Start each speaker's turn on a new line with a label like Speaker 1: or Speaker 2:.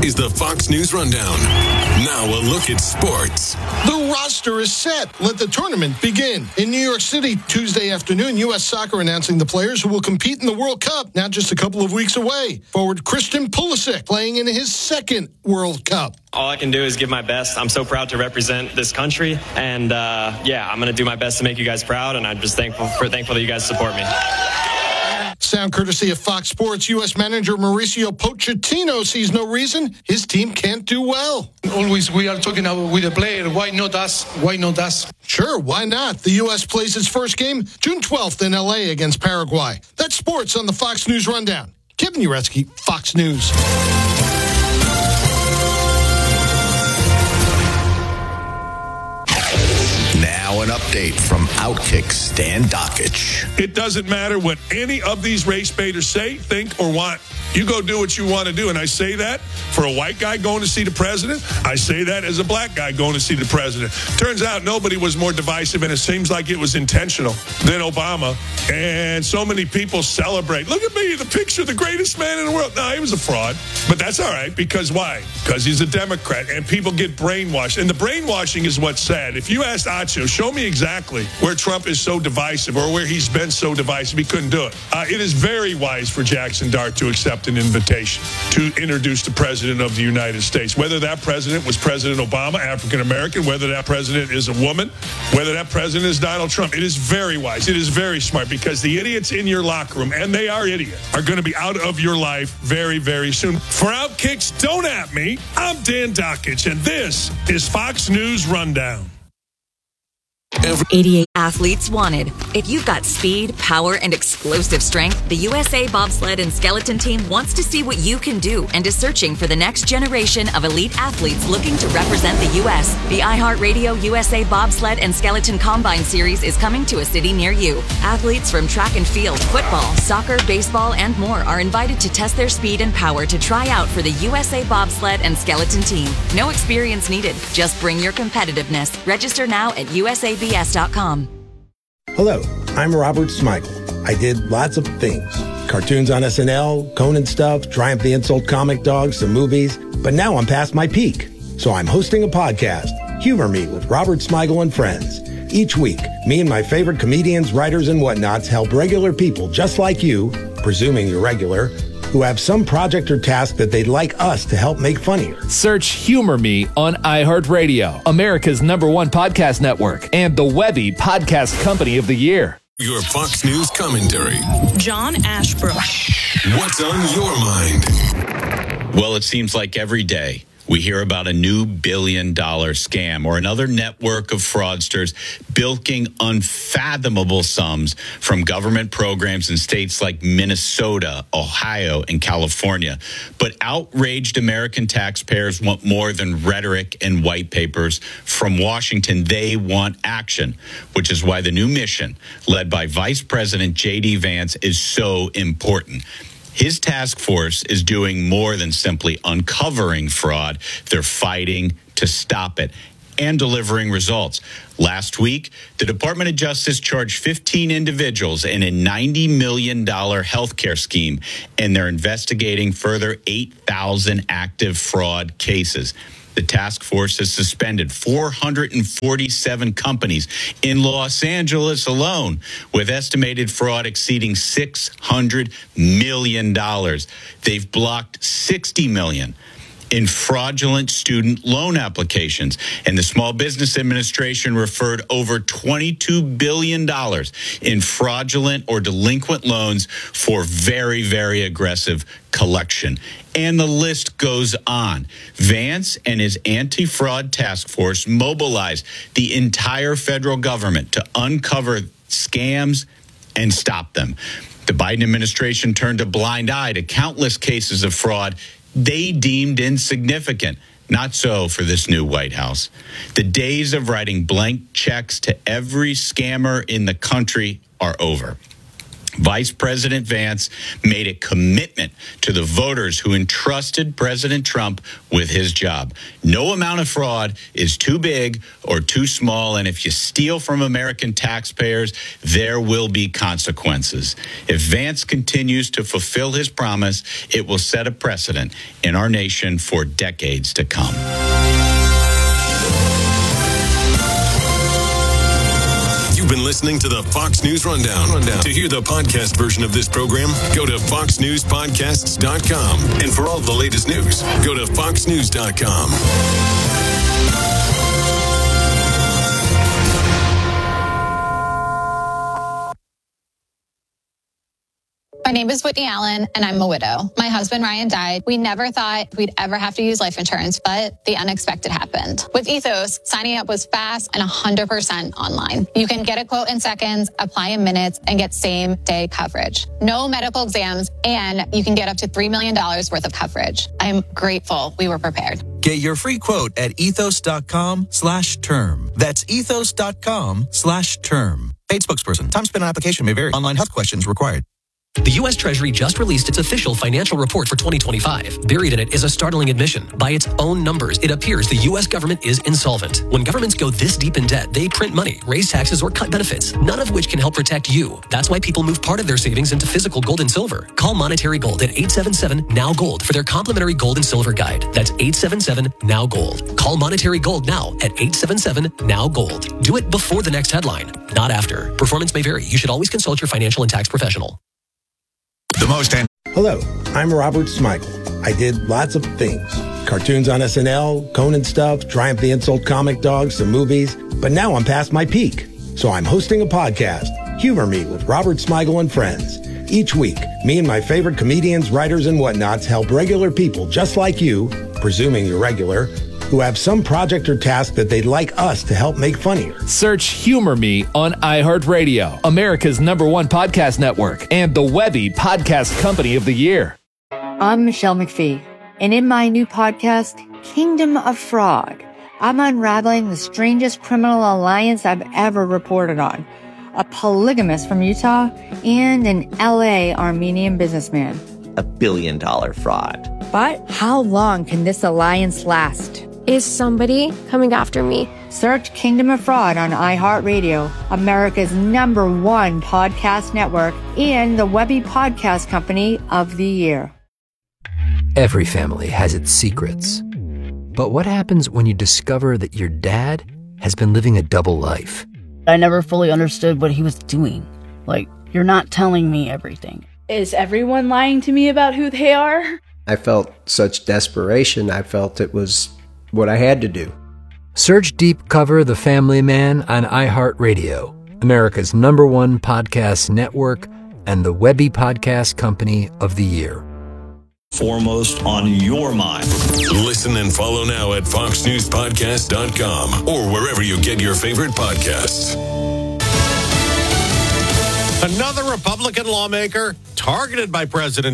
Speaker 1: is the Fox News Rundown. Now a look at sports.
Speaker 2: The roster is set. Let the tournament begin. In New York City, Tuesday afternoon, U.S. Soccer announcing the players who will compete in the World Cup, now just a couple of weeks away. Forward Christian Pulisic playing in his second World Cup.
Speaker 3: All I can do is give my best. I'm so proud to represent this country. And, I'm going to do my best to make you guys proud. And I'm just thankful that you guys support me.
Speaker 2: Sound courtesy of Fox Sports. U.S. manager Mauricio Pochettino sees no reason his team can't do well.
Speaker 4: Always we are talking with the player. Why not us? Why not us?
Speaker 2: Sure, why not? The U.S. plays its first game June 12th in L.A. against Paraguay. That's sports on the Fox News Rundown. Kevin Uretsky, Fox News.
Speaker 5: Now an update from Outkick Stan Dakich.
Speaker 6: It doesn't matter what any of these race baiters say, think, or want. You go do what you want to do. And I say that for a white guy going to see the president. I say that as a black guy going to see the president. Turns out nobody was more divisive, and it seems like it was intentional, than Obama. And so many people celebrate. Look at me, the picture, the greatest man in the world. No, he was a fraud. But that's all right, because why? Because he's a Democrat, and people get brainwashed. And the brainwashing is what's sad. If you asked Acho, show me exactly where Trump is so divisive or where he's been so divisive, he couldn't do it. It is very wise for Jackson Dart to accept an invitation to introduce the president of the United States. Whether that president was President Obama, African-American, whether that president is a woman, whether that president is Donald Trump, it is very wise. It is very smart, because the idiots in your locker room, and they are idiots, are going to be out of your life very, very soon. For Outkicks, don't at me. I'm Dan Dakich, and this is Fox News Rundown.
Speaker 7: 88 athletes wanted. If you've got speed, power, and explosive strength, the USA Bobsled and Skeleton Team wants to see what you can do and is searching for the next generation of elite athletes looking to represent the U.S. The iHeartRadio USA Bobsled and Skeleton Combine Series is coming to a city near you. Athletes from track and field, football, soccer, baseball, and more are invited to test their speed and power to try out for the USA Bobsled and Skeleton Team. No experience needed. Just bring your competitiveness. Register now at USABS.com.
Speaker 8: Hello, I'm Robert Smigel. I did lots of things. Cartoons on SNL, Conan stuff, Triumph the Insult comic dogs, some movies. But now I'm past my peak. So I'm hosting a podcast, Humor Me with Robert Smigel and Friends. Each week, me and my favorite comedians, writers, and whatnots help regular people just like you, presuming you're regular, who have some project or task that they'd like us to help make funnier.
Speaker 9: Search Humor Me on iHeartRadio, America's #1 podcast network, and the Webby Podcast Company of the Year.
Speaker 1: Your Fox News commentary.
Speaker 10: John Ashbrook.
Speaker 1: What's on your mind?
Speaker 11: Well, it seems like every day we hear about a new billion-dollar scam or another network of fraudsters bilking unfathomable sums from government programs in states like Minnesota, Ohio, and California. But outraged American taxpayers want more than rhetoric and white papers from Washington. They want action, which is why the new mission led by Vice President J.D. Vance is so important. His task force is doing more than simply uncovering fraud. They're fighting to stop it and delivering results. Last week, the Department of Justice charged 15 individuals in a $90 million healthcare scheme, and they're investigating further 8,000 active fraud cases. The task force has suspended 447 companies in Los Angeles alone, with estimated fraud exceeding $600 million. They've blocked $60 million in fraudulent student loan applications. And the Small Business Administration referred over $22 billion in fraudulent or delinquent loans for very, very aggressive collection. And the list goes on. Vance and his anti-fraud task force mobilized the entire federal government to uncover scams and stop them. The Biden administration turned a blind eye to countless cases of fraud they deemed insignificant. Not so for this new White House. The days of writing blank checks to every scammer in the country are over. Vice President Vance made a commitment to the voters who entrusted President Trump with his job. No amount of fraud is too big or too small, and if you steal from American taxpayers, there will be consequences. If Vance continues to fulfill his promise, it will set a precedent in our nation for decades to come.
Speaker 1: You've been listening to the Fox News Rundown. To hear the podcast version of this program, go to foxnewspodcasts.com. And for all the latest news, go to foxnews.com.
Speaker 10: My name is Whitney Allen, and I'm a widow. My husband, Ryan, died. We never thought we'd ever have to use life insurance, but the unexpected happened. With Ethos, signing up was fast and 100% online. You can get a quote in seconds, apply in minutes, and get same-day coverage. No medical exams, and you can get up to $3 million worth of coverage. I am grateful we were prepared.
Speaker 12: Get your free quote at ethos.com/term. That's ethos.com/term. Paid spokesperson. Time spent on application may vary. Online health questions required.
Speaker 13: The U.S. Treasury just released its official financial report for 2025. Buried in it is a startling admission. By its own numbers, it appears the U.S. government is insolvent. When governments go this deep in debt, they print money, raise taxes, or cut benefits, none of which can help protect you. That's why people move part of their savings into physical gold and silver. Call Monetary Gold at 877-NOW-GOLD for their complimentary gold and silver guide. That's 877-NOW-GOLD. Call Monetary Gold now at 877-NOW-GOLD. Do it before the next headline, not after. Performance may vary. You should always consult your financial and tax professional.
Speaker 8: Hello, I'm Robert Smigel. I did lots of things. Cartoons on SNL, Conan stuff, Triumph the Insult Comic Dog, some movies. But now I'm past my peak. So I'm hosting a podcast, Humor Me with Robert Smigel and Friends. Each week, me and my favorite comedians, writers, and whatnots help regular people just like you, presuming you're regular, who have some project or task that they'd like us to help make funnier.
Speaker 9: Search Humor Me on iHeartRadio, America's #1 podcast network, and the Webby Podcast Company of the Year.
Speaker 14: I'm Michelle McPhee, and in my new podcast, Kingdom of Fraud, I'm unraveling the strangest criminal alliance I've ever reported on. A polygamist from Utah and an LA Armenian businessman.
Speaker 15: $1 billion fraud.
Speaker 14: But how long can this alliance last?
Speaker 16: Is somebody coming after me?
Speaker 14: Search Kingdom of Fraud on iHeartRadio, America's #1 podcast network, and the Webby Podcast Company of the Year.
Speaker 17: Every family has its secrets. But what happens when you discover that your dad has been living a double life?
Speaker 18: I never fully understood what he was doing. Like, you're not telling me everything.
Speaker 19: Is everyone lying to me about who they are?
Speaker 20: I felt such desperation. I felt it was what I had to do.
Speaker 17: Search Deep Cover The Family Man on iHeartRadio, America's #1 podcast network, and the Webby Podcast Company of the Year.
Speaker 21: Foremost on your mind.
Speaker 1: Listen and follow now at foxnewspodcast.com or wherever you get your favorite podcasts.
Speaker 22: Another Republican lawmaker targeted by President